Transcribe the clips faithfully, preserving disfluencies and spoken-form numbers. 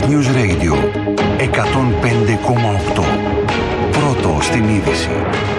Earth News Radio εκατόν πέντε κόμμα οκτώ. Πρώτο στην είδηση.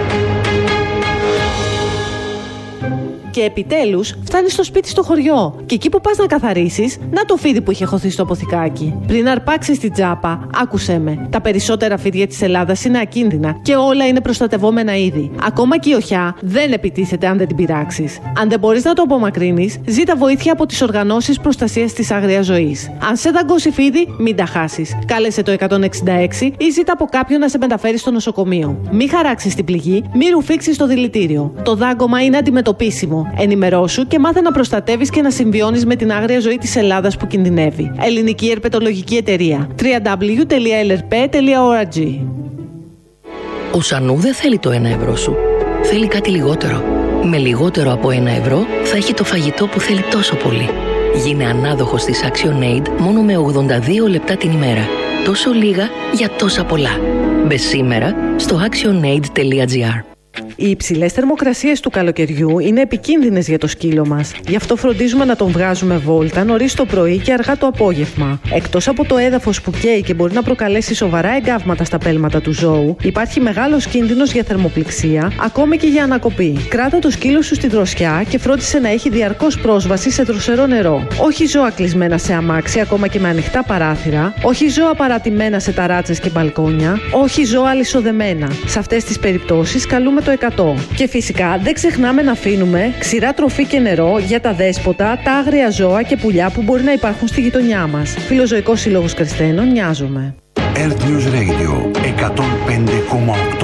Και επιτέλους φτάνει στο σπίτι στο χωριό. Και εκεί που πας να καθαρίσεις, να το φίδι που είχε χωθεί στο αποθηκάκι. Πριν αρπάξεις την τσάπα, άκουσέ με. Τα περισσότερα φίδια της Ελλάδας είναι ακίνδυνα και όλα είναι προστατευόμενα είδη. Ακόμα και η οχιά δεν επιτίθεται αν δεν την πειράξεις. Αν δεν μπορείς να το απομακρύνεις, ζήτα βοήθεια από τις οργανώσεις προστασίας της άγριας ζωής. Αν σε δαγκώσει φίδι, μην τα χάσεις. Κάλεσε το εκατόν εξήντα έξι ή ζήτα από κάποιον να σε μεταφέρει στο νοσοκομείο. Μην χαράξεις την πληγή, μην ρουφήξεις το δηλητήριο. Το δάγκωμα είναι αντιμετωπίσιμο. Ενημερώσου και μάθε να προστατεύεις και να συμβιώνεις με την άγρια ζωή της Ελλάδας που κινδυνεύει. Ελληνική Ερπετολογική Εταιρεία. double-u double-u double-u τελεία ελ ερ πι τελεία ο αρ τζι. Ο Σανού δεν θέλει το ένα ευρώ σου. Θέλει κάτι λιγότερο. Με λιγότερο από ένα ευρώ θα έχει το φαγητό που θέλει τόσο πολύ. Γίνε ανάδοχος της ActionAid μόνο με ογδόντα δύο λεπτά την ημέρα. Τόσο λίγα για τόσα πολλά. Μπε σήμερα στο actionaid τελεία τζι άρ. Οι υψηλές θερμοκρασίες του καλοκαιριού είναι επικίνδυνες για το σκύλο μας. Γι' αυτό φροντίζουμε να τον βγάζουμε βόλτα νωρίς το πρωί και αργά το απόγευμα. Εκτός από το έδαφος που καίει και μπορεί να προκαλέσει σοβαρά εγκάβματα στα πέλματα του ζώου, υπάρχει μεγάλος κίνδυνος για θερμοπληξία, ακόμη και για ανακοπή. Κράτα το σκύλο σου στη δροσιά και φρόντισε να έχει διαρκώς πρόσβαση σε δροσερό νερό. Όχι ζώα κλεισμένα σε αμάξι, ακόμα και με ανοιχτά παράθυρα. Όχι ζώα παρατημένα σε ταράτσες και μπαλκόνια. Όχι ζώα αλυσοδεμένα. Σε αυτές τις περιπτώσεις καλούμε το εκατό. Και φυσικά δεν ξεχνάμε να αφήνουμε ξηρά τροφή και νερό για τα δέσποτα, τα άγρια ζώα και πουλιά που μπορεί να υπάρχουν στη γειτονιά μας. Φιλοζωικός Σύλλογος Κρυστένων, νοιάζομαι. Earth News Radio εκατόν πέντε κόμμα οκτώ.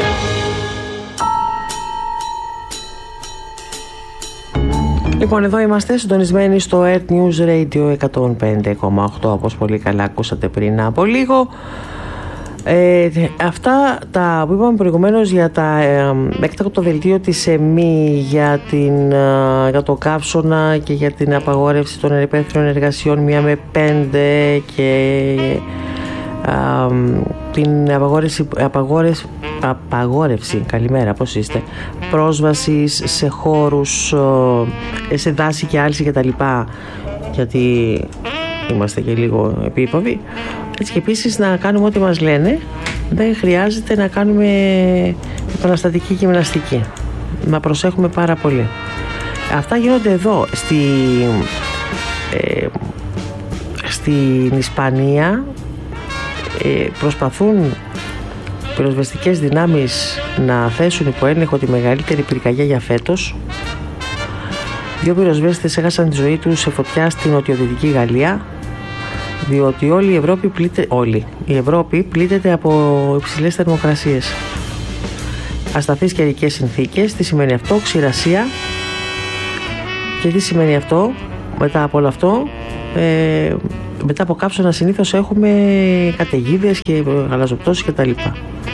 Λοιπόν, εδώ είμαστε συντονισμένοι στο Earth News Radio εκατόν πέντε κόμμα οκτώ, όπως πολύ καλά ακούσατε πριν από λίγο. Ε, αυτά τα που είπαμε προηγουμένως για τα ε, έκτακτο δελτίο της ΕΜΗ για, την, ε, για το καύσωνα και για την απαγόρευση των ερυπαίθριων εργασιών μία με πέντε και ε, την απαγόρευση, απαγόρευση, απαγόρευση καλημέρα, πώς είστε, πρόσβασης σε χώρους, ε, σε δάση και άλυση και τα λοιπά, γιατί είμαστε και λίγο επίποβοι. Έτσι και επίσης να κάνουμε ό,τι μας λένε. Δεν χρειάζεται να κάνουμε επαναστατική γυμναστική. Να προσέχουμε πάρα πολύ. Αυτά γίνονται εδώ στη, ε, στην Ισπανία. ε, Προσπαθούν πυροσβεστικές δυνάμεις να θέσουν υπό έλεγχο τη μεγαλύτερη πυρκαγιά για φέτος. Δύο πυροσβέστες έχασαν τη ζωή τους σε φωτιά στην νοτιοδυτική Γαλλία, διότι όλη η Ευρώπη, πλήτε, όλη η Ευρώπη πλήττεται από υψηλές θερμοκρασίες. Ασταθείς καιρικές συνθήκες. Τι σημαίνει αυτό? Ξηρασία. Και τι σημαίνει αυτό? Μετά από όλο αυτό, ε, μετά από καύσωνα συνήθως έχουμε καταιγίδες και γαλαζοπτώσεις και τα λοιπά.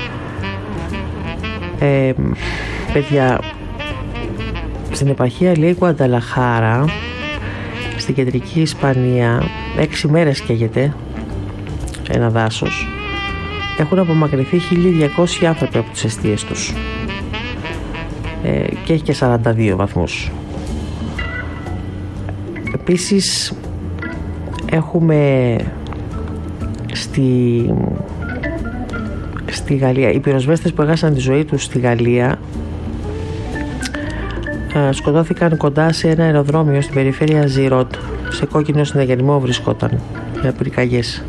Ε, παιδιά, στην επαρχία λέει Γκουανταλαχάρα, στην κεντρική Ισπανία, έξι μέρες καίγεται ένα δάσος. Έχουν απομακρυνθεί χίλια διακόσιοι άνθρωποι από τις εστίες τους, ε, και έχει και σαράντα δύο βαθμούς. Επίσης έχουμε στη, στη Γαλλία, οι πυροσβέστες που έχασαν τη ζωή τους στη Γαλλία ε, σκοτώθηκαν κοντά σε ένα αεροδρόμιο στην περιφέρεια Ζιρότ. Σε κόκκινο συναγερμό βρισκόταν με πυρκαγιές.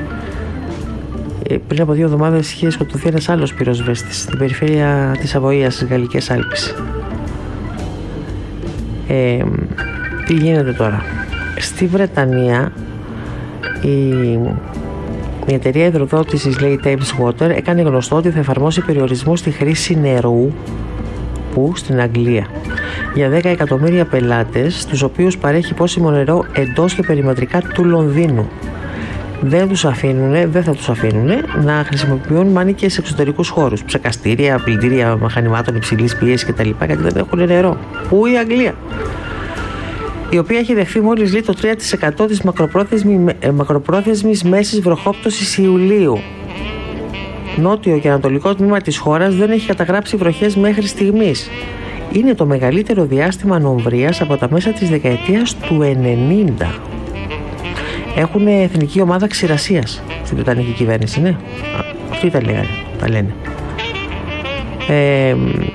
Ε, πριν από δύο εβδομάδες είχε σκοτωθεί ένας άλλος πυροσβέστης στην περιφέρεια της Σαβοίας, στις Γαλλικές Άλπεις. Ε, τι γίνεται τώρα? Στη Βρετανία η, η εταιρεία υδροδότησης, λέει Thames Water, έκανε γνωστό ότι θα εφαρμόσει περιορισμό στη χρήση νερού που στην Αγγλία για δέκα εκατομμύρια πελάτες, τους οποίους παρέχει πόσιμο νερό εντός και περιμετρικά του Λονδίνου. Δεν τους αφήνουνε, δεν θα τους αφήνουνε να χρησιμοποιούν μάνικες σε εξωτερικούς χώρους, ψεκαστήρια, πλυντήρια μηχανημάτων υψηλής πίεσης κτλ. Γιατί δεν έχουν νερό. Πού? Η Αγγλία, η οποία έχει δεχθεί μόλις λέει το τρία τοις εκατό της μακροπρόθεσμης, μακροπρόθεσμης μέσης βροχόπτωσης Ιουλίου. Νότιο και ανατολικό τμήμα της χώρας δεν έχει καταγράψει βροχές μέχρι στιγμής. Είναι το μεγαλύτερο διάστημα νομβρίας από τα μέσα της δεκαετίας του ενενήντα. έχουν εθνική ομάδα ξηρασίας στην Βρετανική κυβέρνηση, ναι. Αυτοί τα λέγανε, τα λένε. Ε,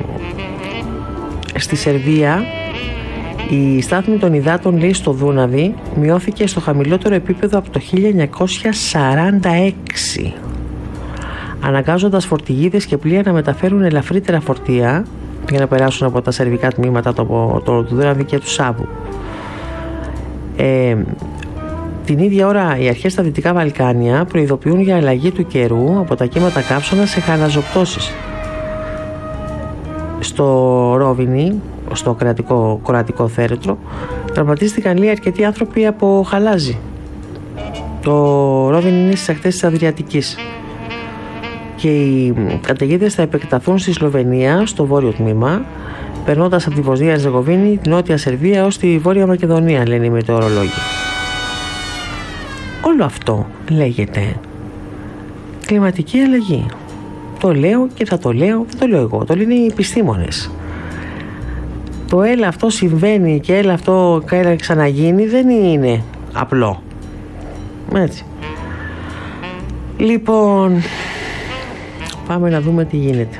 στη Σερβία η στάθμη των υδάτων, λέει, στο Δούναβι μειώθηκε στο χαμηλότερο επίπεδο από το χίλια εννιακόσια σαράντα έξι, αναγκάζοντας φορτηγίδες και πλοία να μεταφέρουν ελαφρύτερα φορτία για να περάσουν από τα σερβικά τμήματα το, το, του Δούναβι και του Σάβου. Ε, την ίδια ώρα οι αρχές στα Δυτικά Βαλκάνια προειδοποιούν για αλλαγή του καιρού από τα κύματα κάψωνα σε χαλαζοπτώσεις. Στο Ρόβινι, στο κρατικό, κρατικό θέρετρο, τραυματίστηκαν, λέει, αρκετοί άνθρωποι από χαλάζι. Το Ρόβινι είναι στις ακτές της Αδριατικής και οι καταιγίδες θα επεκταθούν στη Σλοβενία, στο βόρειο τμήμα, περνώντας από τη Βοσνία Ερζεγοβίνη, τη Νότια Σερβία ως τη Βόρεια Μακεδονία, λένε οι μετεωρολόγοι. Όλο αυτό λέγεται κλιματική αλλαγή. Το λέω και θα το λέω, δεν το λέω εγώ, το λένε οι επιστήμονες. Το έλα αυτό συμβαίνει και έλα αυτό έλα ξαναγίνει δεν είναι απλό. Έτσι. Λοιπόν, πάμε να δούμε τι γίνεται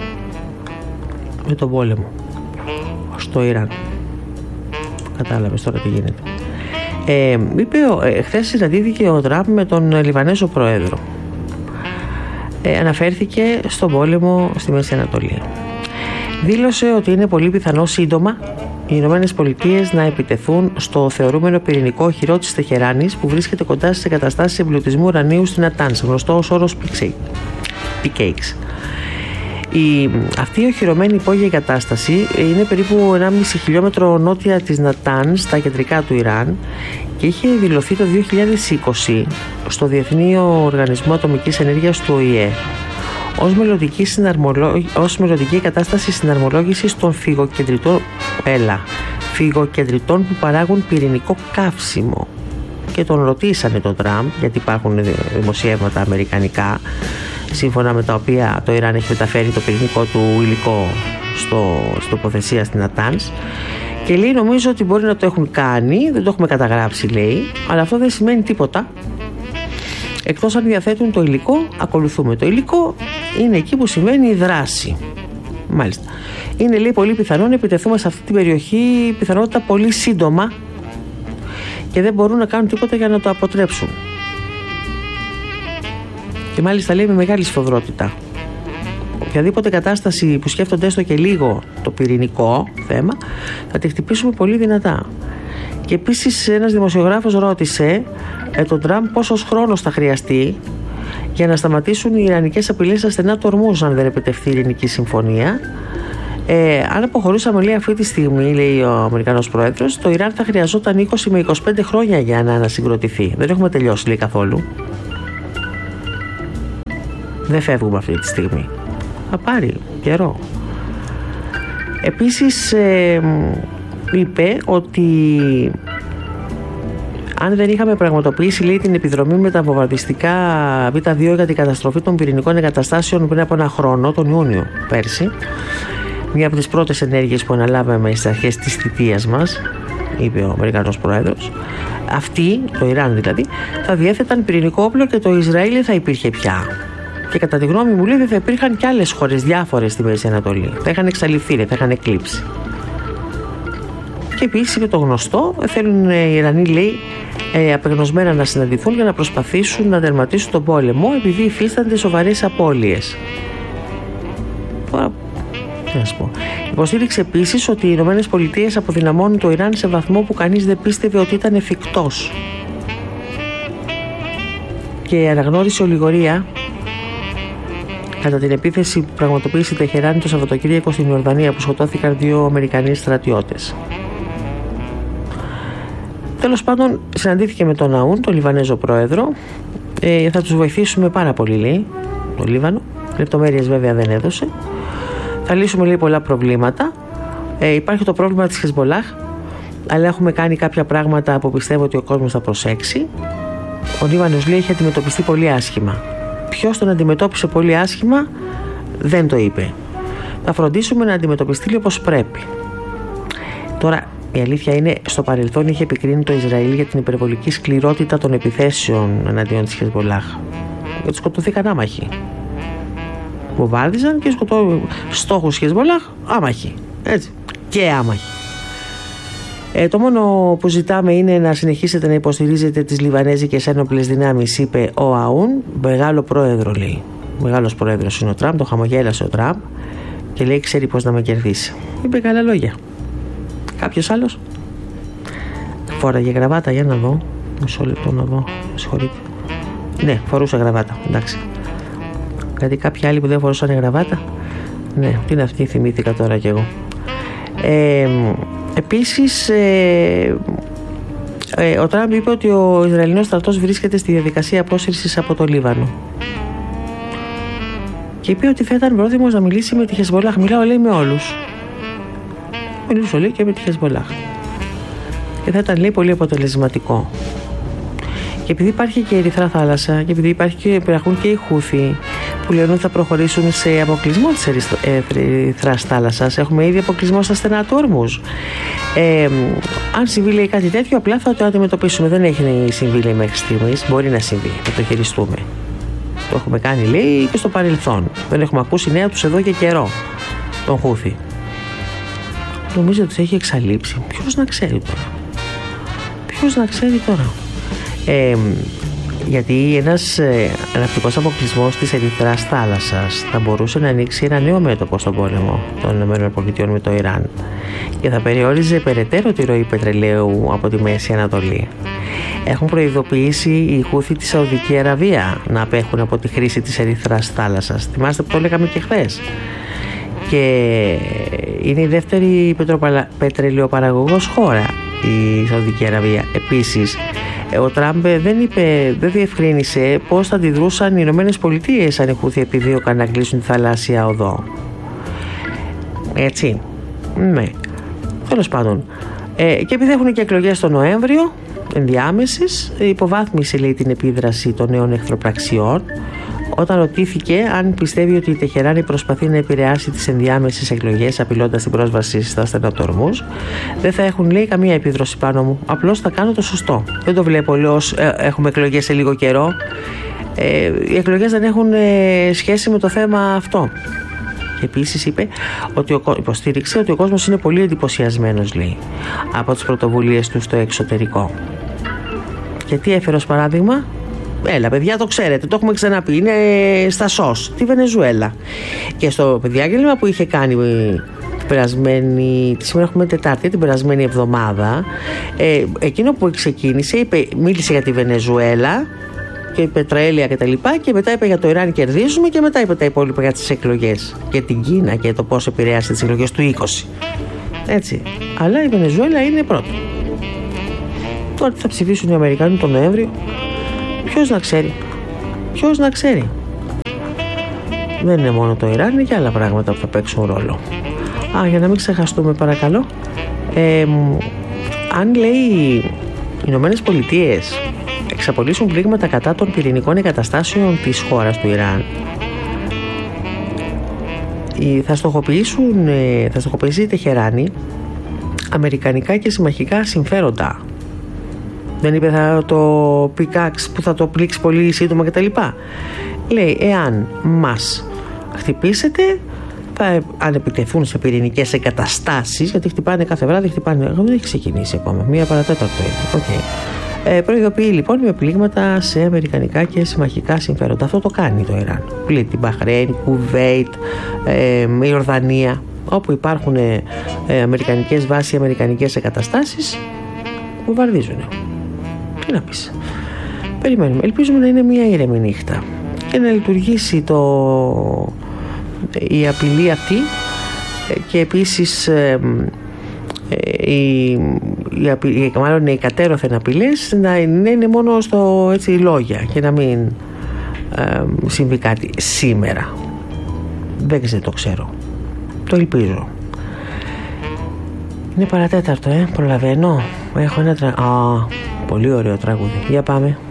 με τον πόλεμο στο Ιράν. Κατάλαβες τώρα τι γίνεται. Ε, είπε, ε, χθες συναντήθηκε ο Τραμπ με τον Λιβανέζο πρόεδρο. Ε, αναφέρθηκε στον πόλεμο στη Μέση Ανατολή. Δήλωσε ότι είναι πολύ πιθανό σύντομα οι Ηνωμένες Πολιτείες να επιτεθούν στο θεωρούμενο πυρηνικό οχυρό της Τεχεράνης που βρίσκεται κοντά στις εγκαταστάσεις εμπλουτισμού ουρανίου στην Νατάνς, γνωστό ως όρος πι κέι εξ. Η, αυτή η οχυρωμένη υπόγεια εγκατάσταση είναι περίπου ενάμιση χιλιόμετρο νότια της Νατάνς, στα κεντρικά του Ιράν, και είχε δηλωθεί το δύο χιλιάδες είκοσι στο Διεθνή Οργανισμό Ατομικής Ενέργειας του Ο Η Ε ως μελλοντική, συναρμολο... ως μελλοντική κατάσταση συναρμολόγησης των φυγοκεντριτών, έλα, φυγοκεντριτών που παράγουν πυρηνικό καύσιμο. Και τον ρωτήσανε τον Τραμπ, γιατί υπάρχουν δημοσιεύματα αμερικανικά σύμφωνα με τα οποία το Ιράν έχει μεταφέρει το πυρηνικό του υλικό στο, στο τοποθεσία στην Νατάνς, και λέει, νομίζω ότι μπορεί να το έχουν κάνει, δεν το έχουμε καταγράψει, λέει, αλλά αυτό δεν σημαίνει τίποτα. Εκτός αν διαθέτουν το υλικό, ακολουθούμε. Το υλικό είναι εκεί που σημαίνει η δράση. Μάλιστα. Είναι, λέει, πολύ πιθανό να επιτεθούμε σε αυτή την περιοχή, πιθανότητα πολύ σύντομα, και δεν μπορούν να κάνουν τίποτα για να το αποτρέψουν. Και μάλιστα, λέει, με μεγάλη σφοδρότητα. Οποιαδήποτε κατάσταση που σκέφτονται έστω και λίγο το πυρηνικό θέμα, θα τη χτυπήσουμε πολύ δυνατά. Και επίσης ένας δημοσιογράφος ρώτησε ε, τον Τραμπ πόσος χρόνος θα χρειαστεί για να σταματήσουν οι ιρανικές απειλές στα στενά του Ορμούζ αν δεν επιτευχθεί η ειρηνική συμφωνία. Ε, αν αποχωρούσαμε, λέει, αυτή τη στιγμή, λέει ο Αμερικανός πρόεδρος, το Ιράν θα χρειαζόταν είκοσι με είκοσι πέντε χρόνια για να ανασυγκροτηθεί. Δεν έχουμε τελειώσει, λέει, καθόλου. Δεν φεύγουμε αυτή τη στιγμή. Θα πάρει καιρό. Επίσης ε, είπε ότι αν δεν είχαμε πραγματοποιήσει, λέει, την επιδρομή με τα βομβαρδιστικά Β δύο για την καταστροφή των πυρηνικών εγκαταστάσεων πριν από ένα χρόνο, τον Ιούνιο πέρσι, μια από τις πρώτες ενέργειες που αναλάβαμε στις αρχές της θητείας μας, είπε ο Αμερικανός πρόεδρος, αυτοί, το Ιράν δηλαδή, θα διέθεταν πυρηνικό όπλο και το Ισραήλ θα υπήρχε πια. Και κατά τη γνώμη μου, λέει, δεν θα υπήρχαν και άλλες χώρες διάφορες στη Μέση Ανατολή. Θα είχαν εξαλειφθεί, θα είχαν εκλείψει. Και επίσης είπε το γνωστό, θέλουν οι Ιρανοί, λέει, ε, απεγνωσμένα να συναντηθούν για να προσπαθήσουν να τερματίσουν τον πόλεμο, επειδή υφίστανται σοβαρές απώλειες. Τώρα, τι να σου πω. Υποστήριξε επίσης ότι οι Ηνωμένες Πολιτείες αποδυναμώνουν το Ιράν σε βαθμό που κανείς δεν πίστευε ότι ήταν εφικτός. Και αναγνώρισε ολιγορία κατά την επίθεση που πραγματοποίησε η Τεχεράνη το Σαββατοκύριακο στην Ιορδανία, που σκοτώθηκαν δύο Αμερικανοί στρατιώτες. Τέλος πάντων, συναντήθηκε με τον Αούν, τον Λιβανέζο πρόεδρο. Ε, θα τους βοηθήσουμε πάρα πολύ, λέει, το Λίβανο. Λεπτομέρειες βέβαια δεν έδωσε. Θα λύσουμε, λέει, πολλά προβλήματα. Ε, υπάρχει το πρόβλημα της Χεσμολάχ, αλλά έχουμε κάνει κάποια πράγματα που πιστεύω ότι ο κόσμος θα προσέξει. Ο Λίβανος, λέει, έχει αντιμετωπιστεί πολύ άσχημα. Ποιος τον αντιμετώπισε πολύ άσχημα δεν το είπε. Θα φροντίσουμε να αντιμετωπιστεί, λέει, όπως πρέπει. Τώρα, Η αλήθεια είναι, στο παρελθόν είχε επικρίνει το Ισραήλ για την υπερβολική σκληρότητα των επιθέσεων εναντίον της Χεσμολάχ. Γιατί σκοτωθήκαν άμαχοι. Βομβάρδιζαν και σκοτώ στόχους Χεσμολάχ άμαχοι. Έτσι. Και άμαχοι. Ε, το μόνο που ζητάμε είναι να συνεχίσετε να υποστηρίζετε τις Λιβανέζικες ένοπλες δυνάμεις, είπε ο Αούν. Μεγάλο πρόεδρο, λέει. Μεγάλος πρόεδρος είναι ο Τραμπ, το χαμογέλασε ο Τραμπ και λέει ξέρει πώς να με κερδίσει. Είπε καλά λόγια. Κάποιος άλλος? Φόραγε γραβάτα, για να δω. Μισό λεπτό να δω. Συγχωρείτε. Ναι, φορούσε γραβάτα, εντάξει. Γιατί κάποιοι άλλοι που δεν φορούσαν γραβάτα. Ναι, τι είναι αυτή, θυμήθηκα τώρα κι εγώ. Ε, επίσης ε, ε, ο Τραμπ είπε ότι ο Ισραηλινός στρατός βρίσκεται στη διαδικασία απόσυρσης από το Λίβανο και είπε ότι θα ήταν πρόθυμος να μιλήσει με τη Χεσμολάχ. Μιλάω, λέει, με όλους. Μιλούσε, λέει, και με τη Χεσμολάχ και θα ήταν, λέει, πολύ αποτελεσματικό. Και επειδή υπάρχει και η Ερυθρά Θάλασσα και επειδή υπάρχει και, υπάρχουν και οι Χούθοι που λένε ότι θα προχωρήσουν σε αποκλεισμό της Ερυθράς Θάλασσας, έχουμε ήδη αποκλεισμό στα στενά του Ορμούζ. Ε, αν συμβεί, λέει, κάτι τέτοιο, απλά θα το αντιμετωπίσουμε. Δεν έχει συμβεί, λέει, μέχρι στιγμής. Μπορεί να συμβεί, θα το χειριστούμε. Το έχουμε κάνει, λέει, και στο παρελθόν. Δεν έχουμε ακούσει νέα τους εδώ και καιρό, τον Χούθη. Νομίζω ότι τους έχει εξαλείψει. Ποιος να ξέρει τώρα. Ποιος να ξέρει τώρα. Ε, γιατί ένας ε, ναυτικός αποκλεισμός της Ερυθράς Θάλασσας θα μπορούσε να ανοίξει ένα νέο μέτωπο στον πόλεμο των ΗΠΑ με το Ιράν και θα περιόριζε περαιτέρω τη ροή πετρελαίου από τη Μέση Ανατολή. Έχουν προειδοποιήσει οι Χούθοι τη Σαουδική Αραβία να απέχουν από τη χρήση της Ερυθράς Θάλασσας. Θυμάστε που το λέγαμε και χθες. Και είναι η δεύτερη πετρελαιοπαραγωγός χώρα η Σαουδική Αραβία. Επίσης, ο Τραμπ δεν είπε, δεν διευκρίνησε πώς θα αντιδρούσαν οι Ηνωμένες Πολιτείες αν οι Χούθοι επιδίωκαν να κλείσουν τη θαλάσσια οδό. Έτσι. Ναι. Τέλος πάντων. Ε, και επειδή έχουν και εκλογές τον Νοέμβριο, ενδιάμεσης, υποβάθμισε, λέει, την επίδραση των νέων εχθροπραξιών όταν ρωτήθηκε αν πιστεύει ότι η Τεχεράνη προσπαθεί να επηρεάσει τις ενδιάμεσες εκλογές απειλώντας την πρόσβαση στα στενά του Ορμούζ. Δεν θα έχουν, λέει, καμία επίδραση πάνω μου. Απλώς θα κάνω το σωστό. Δεν το βλέπω, λέω, ως ε, έχουμε εκλογές σε λίγο καιρό. Ε, οι εκλογές δεν έχουν ε, σχέση με το θέμα αυτό. Και επίσης είπε ότι ο, υποστήριξε ότι ο κόσμος είναι πολύ εντυπωσιασμένος, λέει, από τις πρωτοβουλίες του στο εξωτερικό. Και τι έφερε ως παράδειγμα? Έλα, παιδιά, το ξέρετε, το έχουμε ξαναπεί. Είναι στα ΣΟΣ, τη Βενεζουέλα. Και στο διάγγελμα που είχε κάνει την περασμένη, σήμερα έχουμε Τετάρτη, την περασμένη εβδομάδα, ε, εκείνο που ξεκίνησε, είπε, μίλησε για τη Βενεζουέλα και πετρέλαια και τα λοιπά, και μετά είπε για το Ιράν κερδίζουμε, και μετά είπε τα υπόλοιπα για τις εκλογές και την Κίνα και το πώς επηρέασε τις εκλογές του είκοσι. Έτσι. Αλλά η Βενεζουέλα είναι πρώτη. Τώρα τι θα ψηφίσουν οι Αμερικάνοι τον Νοέμβριο, ποιος να ξέρει. Ποιος να ξέρει. Δεν είναι μόνο το Ιράν, είναι και άλλα πράγματα που θα παίξουν ρόλο. Α, για να μην ξεχαστούμε, παρακαλώ, ε, αν, λέει, οι Ηνωμένες Πολιτείες εξαπολύσουν πλήγματα κατά των πυρηνικών εγκαταστάσεων της χώρας του Ιράν, θα στοχοποιήσουν, θα στοχοποιήσει η Τεχεράνη αμερικανικά και συμμαχικά συμφέροντα. Δεν είπε θα το πικάξει που θα το πλήξει πολύ σύντομα κτλ. Λέει, εάν μας χτυπήσετε, θα, αν επιτεθούν σε πυρηνικές εγκαταστάσεις, γιατί χτυπάνε κάθε βράδυ, χτυπάνε, δεν έχει ξεκινήσει ακόμα, μία παρατέταρτο είναι. Okay. Ε, προειδοποιεί λοιπόν με πλήγματα σε αμερικανικά και συμμαχικά συμφέροντα. Αυτό το κάνει το Ιράν. Πλήττει την Μπαχρέιν, Κουβέιτ, ε, η Ορδανία, όπου υπάρχουν ε, ε, αμερικανικές βάσεις, αμερικανικές εγκαταστάσεις που βαρδίζουν. Τι να πεις. Περιμένουμε. Ελπίζουμε να είναι μια ήρεμη νύχτα και να λειτουργήσει το, η απειλή αυτή, και επίσης ε, η, η, μάλλον οι κατέρωθεν απειλές να είναι, είναι μόνο στο έτσι λόγια και να μην ε, συμβεί κάτι σήμερα. Δεν ξέρω, το ξέρω. Το ελπίζω. Είναι παρατέταρτο, ε, προλαβαίνω. Έχω ένα τρα... Α, πολύ ωραίο τραγούδι. Για πάμε.